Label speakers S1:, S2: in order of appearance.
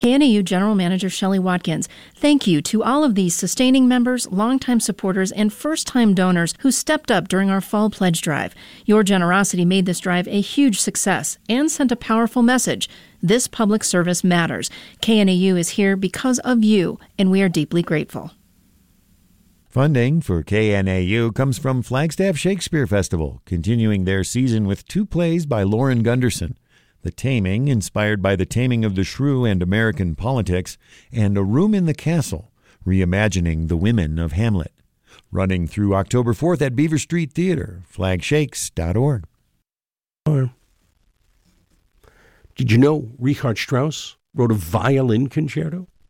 S1: KNAU General Manager Shelley Watkins, thank you to all of these sustaining members, longtime supporters, and first-time donors who stepped up during our fall pledge drive. Your generosity made this drive a huge success and sent a powerful message. This public service matters. KNAU is here because of you, and we are deeply grateful.
S2: Funding for KNAU comes from Flagstaff Shakespeare Festival, continuing their season with 2 plays by Lauren Gunderson. The Taming, inspired by the taming of the shrew and American politics, and A Room in the Castle, reimagining the women of Hamlet. Running through October 4th at Beaver Street Theater, flagshakes.org.
S3: Did you know Richard Strauss wrote a violin concerto?